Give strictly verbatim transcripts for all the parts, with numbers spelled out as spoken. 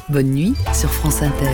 Bonne nuit sur France Inter.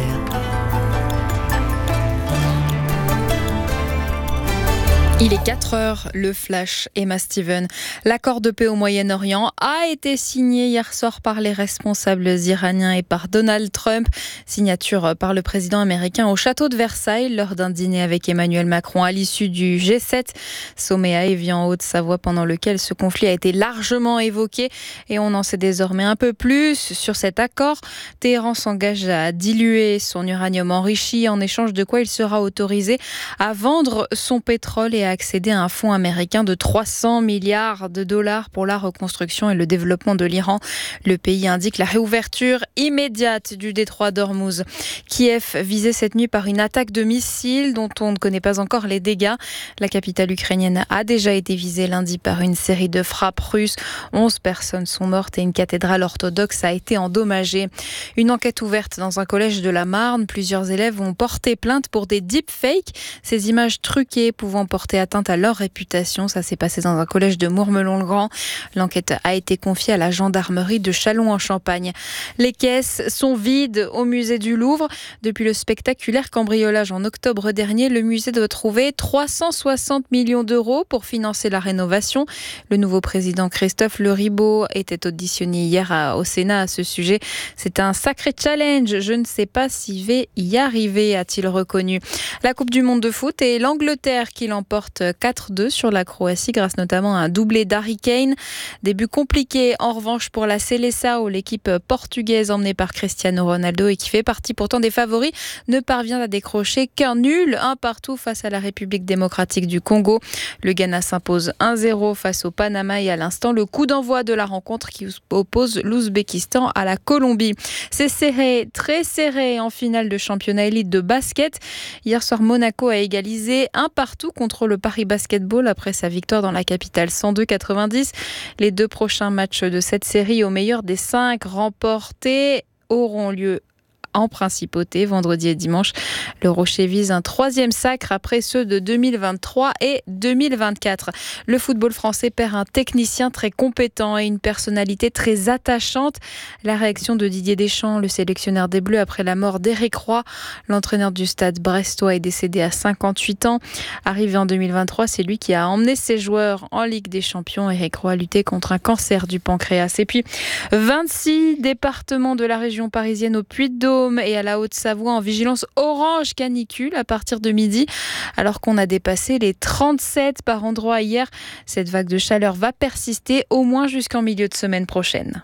Il est quatre heures, le flash, Emma Steven. L'accord de paix au Moyen-Orient a été signé hier soir par les responsables iraniens et par Donald Trump. Signature par le président américain au château de Versailles lors d'un dîner avec Emmanuel Macron à l'issue du G sept. Sommet à Évian en Haute-Savoie pendant lequel ce conflit a été largement évoqué. Et on en sait désormais un peu plus sur cet accord. Téhéran s'engage à diluer son uranium enrichi en échange de quoi il sera autorisé à vendre son pétrole et à accéder à un fonds américain de trois cents milliards de dollars pour la reconstruction et le développement de l'Iran. Le pays indique la réouverture immédiate du détroit d'Ormuz. Kiev visé cette nuit par une attaque de missiles dont on ne connaît pas encore les dégâts. La capitale ukrainienne a déjà été visée lundi par une série de frappes russes. onze personnes sont mortes et une cathédrale orthodoxe a été endommagée. Une enquête ouverte dans un collège de la Marne. Plusieurs élèves ont porté plainte pour des deepfakes, ces images truquées pouvant porter atteinte à leur réputation. Ça s'est passé dans un collège de Mourmelon-le-Grand. L'enquête a été confiée à la gendarmerie de Châlons-en-Champagne. Les caisses sont vides au musée du Louvre. Depuis le spectaculaire cambriolage en octobre dernier, le musée doit trouver trois cent soixante millions d'euros pour financer la rénovation. Le nouveau président Christophe Leribaud était auditionné hier à, au Sénat à ce sujet. C'est un sacré challenge. Je ne sais pas s'il va y arriver, a-t-il reconnu. La Coupe du Monde de foot et l'Angleterre qui l'emporte quatre deux sur la Croatie grâce notamment à un doublé d'Harry Kane. Début compliqué en revanche pour la Seleção, l'équipe portugaise emmenée par Cristiano Ronaldo et qui fait partie pourtant des favoris, ne parvient à décrocher qu'un nul, un partout face à la République démocratique du Congo. Le Ghana s'impose un zéro face au Panama et à l'instant le coup d'envoi de la rencontre qui oppose l'Ouzbékistan à la Colombie. C'est serré, très serré en finale de championnat élite de basket. Hier soir, Monaco a égalisé un partout contre le Paris Basketball après sa victoire dans la capitale cent deux à quatre-vingt-dix. Les deux prochains matchs de cette série au meilleur des cinq remportés auront lieu en principauté, vendredi et dimanche. Le Rocher vise un troisième sacre après ceux de deux mille vingt-trois et deux mille vingt-quatre. Le football français perd un technicien très compétent et une personnalité très attachante. La réaction de Didier Deschamps, le sélectionneur des Bleus, après la mort d'Éric Roy. L'entraîneur du Stade brestois est décédé à cinquante-huit ans. Arrivé en deux mille vingt-trois, c'est lui qui a emmené ses joueurs en Ligue des Champions. Éric Roy a lutté contre un cancer du pancréas. Et puis, vingt-six départements de la région parisienne au Puy-de-Dôme et à la Haute-Savoie en vigilance orange canicule à partir de midi, alors qu'on a dépassé les trente-sept par endroit hier. Cette vague de chaleur va persister au moins jusqu'en milieu de semaine prochaine.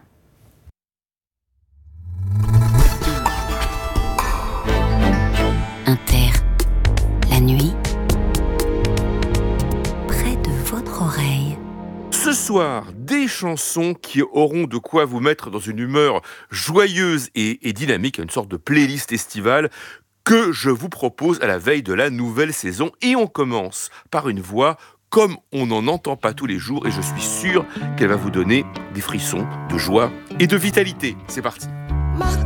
Inter, la nuit, près de votre oreille. Ce soir, des chansons qui auront de quoi vous mettre dans une humeur joyeuse et, et dynamique, une sorte de playlist estivale que je vous propose à la veille de la nouvelle saison. Et on commence par une voix comme on n'en entend pas tous les jours et je suis sûr qu'elle va vous donner des frissons de joie et de vitalité. C'est parti.